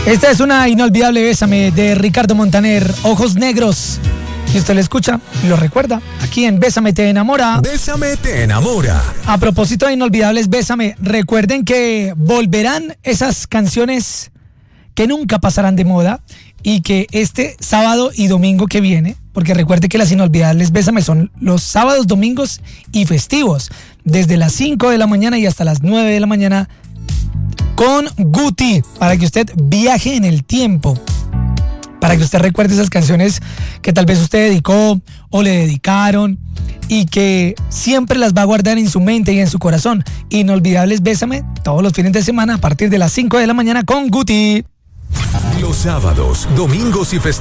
Esta es una inolvidable Bésame de Ricardo Montaner, Ojos Negros. Si usted lo escucha y lo recuerda, aquí en Bésame te enamora. Bésame te enamora. A propósito de inolvidables Bésame, recuerden que volverán esas canciones que nunca pasarán de moda y que este sábado y domingo que viene, porque recuerde que las inolvidables Bésame son los sábados, domingos y festivos, desde las 5 de la mañana y hasta las 9 de la mañana con Guti, para que usted viaje en el tiempo, para que usted recuerde esas canciones que tal vez usted dedicó o le dedicaron y que siempre las va a guardar en su mente y en su corazón. Inolvidables Bésame todos los fines de semana a partir de las 5 de la mañana con Guti. Los sábados, domingos y festivos